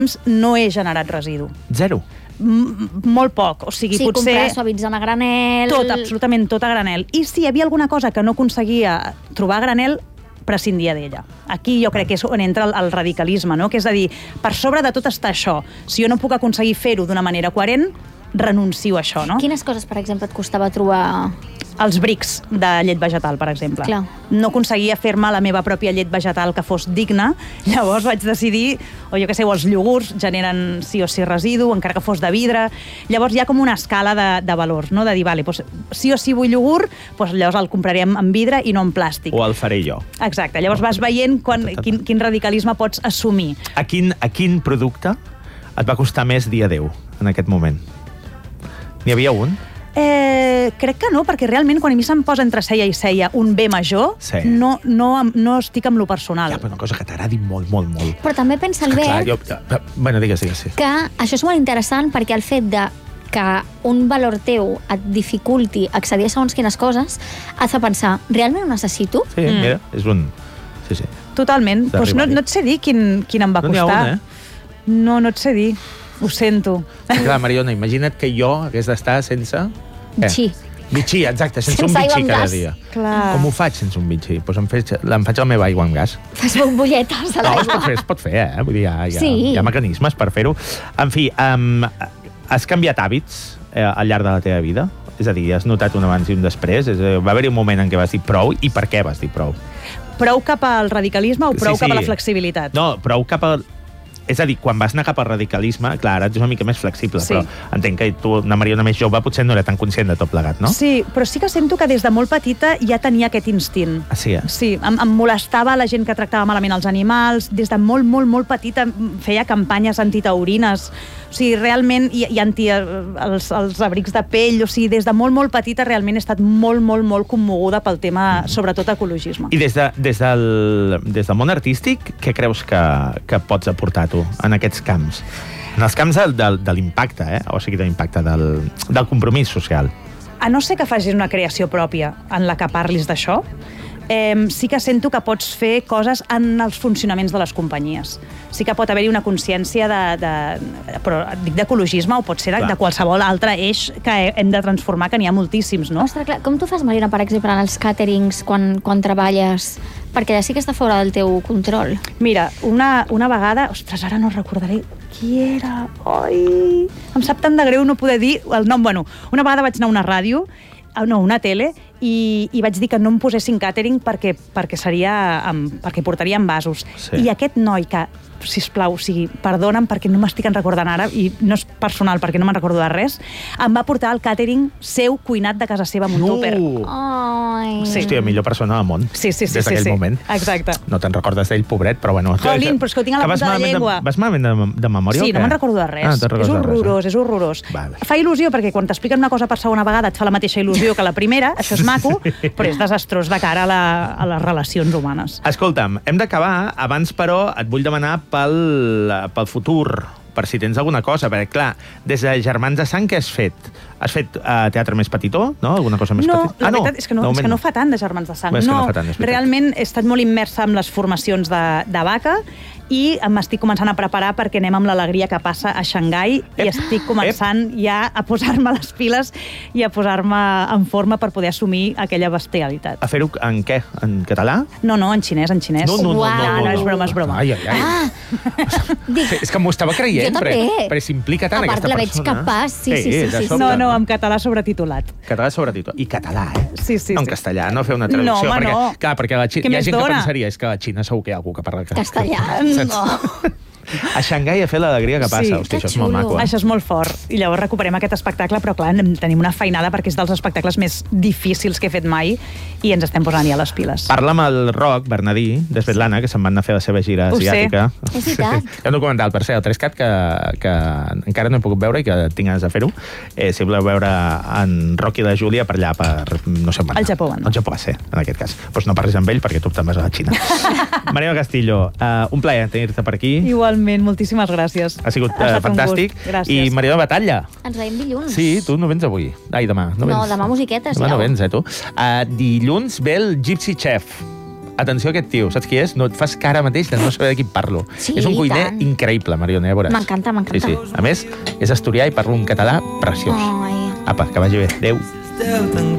no he generat residu. Zero? Molt poc, o sigui, potser... comprar suavitzant a granel... Tot, absolutament tot a granel. I si hi havia alguna cosa que no aconseguia trobar a granel, prescindia d'ella. Aquí jo crec que és on entra el radicalisme, no? Que és a dir, per sobre de tot està això. Si jo no puc aconseguir fer-ho d'una manera coherent, renuncio a això, no? Quines coses, per exemple, et costava trobar... Els brics de llet vegetal, per exemple. Clar. No aconseguia fer-me la meva pròpia llet vegetal que fos digna, llavors vaig decidir, o jo què sé, els iogurts generen sí o sí residu, encara que fos de vidre. Llavors hi ha com una escala de valors, no? De dir, vale, doncs, sí o sí vull iogurt, doncs llavors el compraré en vidre i no en plàstic. O el faré jo. Exacte, llavors vas veient quin radicalisme pots assumir. A quin producte et va costar més dir adéu en aquest moment? N'hi havia un? Crec que no, perquè realment quan a mi se'm posa entre ceia i ceia un bé major, sí. no estic amb lo personal. Ja, però una cosa que t'agradi molt, molt, molt. Però també pensa el Albert... Bueno, digues. Que això és molt interessant perquè el fet de que un valor teu et dificulti accedir a segons quines coses, et fa pensar, realment ho necessito? Sí, mira, és un... Sí. Totalment. Doncs no et sé dir quin em va costar. No et sé dir. Ho sento. Clar, Mariona, imagina't que jo hagués d'estar sense... Bitxí. Bitxí, exacte, sense un bitxí cada dia. Clar. Com ho faig sense un bitxí? Doncs em faig la meva aigua amb gas. Fas bombolletes a l'aigua. Es pot fer, Vull dir, hi ha mecanismes per fer-ho. En fi, has canviat hàbits al llarg de la teva vida? És a dir, has notat un abans i un després? Va haver-hi un moment en què vas dir prou, i per què vas dir prou? Prou cap al radicalisme o prou cap a la flexibilitat? No, prou cap al... És a dir, quan vas anar cap al radicalisme, clar, ara ets una mica més flexible, però entenc que tu, una Mariona més jove, potser no era tan conscient de tot plegat, no? Sí, però sí que sento que des de molt petita ja tenia aquest instint. Ah, sí, Sí, em molestava la gent que tractava malament els animals, des de molt, molt, molt petita feia campanyes antitaurines, o sigui, realment, i anti els abrics de pell, o sigui, des de molt, molt petita realment he estat molt, molt, molt commoguda pel tema, sobretot ecologisme. I des del món artístic, què creus que pots aportar tu en aquests camps? En els camps de l'impacte, o sigui, de l'impacte del compromís social. A no ser que facis una creació pròpia en la que parlis d'això, sí que sento que pots fer coses en els funcionaments de les companyies. Sí que pot haver-hi una consciència però dic d'ecologisme o pot ser de qualsevol altre eix que hem de transformar, que n'hi ha moltíssims, no? Ostres, clar, com tu fas, Mariona, per exemple, en els càterings quan treballes? Perquè ja sí que està fora del teu control. Mira, una vegada... Ostres, ara no recordaré qui era. Ai, em sap tant de greu no poder dir el nom. Bueno, una vegada vaig anar a una ràdio, una tele, i vaig dir que no em posessin càtering perquè portaria envasos. I aquest noi que, sisplau, perdona'm perquè no m'estic recordant ara, i no és personal perquè no me'n recordo de res, em va portar el càtering seu cuinat de casa seva amb un tupper. Hòstia, millor persona del món. Sí. Des d'aquell moment. Exacte. No te'n recordes d'ell, pobret, però bueno. Jolín, però és que ho tinc a la punta de la llengua. Vas malament de memòria? Sí, no me'n recordo de res. És horrorós. Fa il·lusió perquè quan t'expliquen una cosa per segona vegada et fa la mateixa il·lusió que la primera, això és maco, però és desastrós de cara a les relacions humanes. Escolta'm, hem d'acabar. Abans, però, et vull demanar pel futur, per si tens alguna cosa, perquè, clar, des de Germans de Sang, què has fet? Has fet teatre més petitó, no? Alguna cosa més petita? No, la veritat és que no fa tant de Germans de Sang. No, realment he estat molt immersa en les formacions de vaca i m'estic començant a preparar perquè anem amb l'alegria que passa a Xangai i estic començant ja a posar-me les piles i a posar-me en forma per poder assumir aquella bestialitat. A fer-ho en què? En català? No, en xinès, en xinès. No, és broma. Ai. És que m'ho estava creient, perquè s'implica tant aquesta persona. A part, la veig capaç, sí. No, en català sobretitulat. Català sobretitulat. I català, Sí. No en castellà, no fer una traducció. No, Clar, perquè hi ha gent que pensaria que a la Xina segur que hi ha algú que parla castellà. No. A Xangai a fer l'alegria que passa. Hòstia, això és molt maco. Això és molt fort. I llavors recuperem aquest espectacle, però clar, tenim una feinada perquè és dels espectacles més difícils que he fet mai i ens estem posant ja les piles. Parla amb el Roc Bernadí, de Svetlana, que se'n van anar a fer la seva gira asiàtica. És veritat. Hi ha un documental, per ser, el 3CAT, que encara no he pogut veure i que tinc ganes de fer-ho. Si voleu veure en Roc i la Júlia per allà, no sé on van anar. Al Japó va ser, en aquest cas. Doncs no parlis amb ell perquè tu te'n vas a la Xina. Mariona Castillo, un plaer tenir-te per aquí. Igualment, moltíssimes gràcies. Ha sigut fantàstic. I Mariona Batalla. Ens veiem dilluns. Sí, tu no vens avui. Demà. No, demà musiquetes. Demà no vens, tu. Dilluns ve el Gypsy Chef. atenció a aquest tio, saps qui és? No et fas cara mateix de no saber de qui parlo. Sí, és un cuiner tant. increïble, Mariona, ja veuràs. M'encanta. Sí. A més, és asturià i parla un català preciós. Ai. Apa, que vagi bé. Adéu.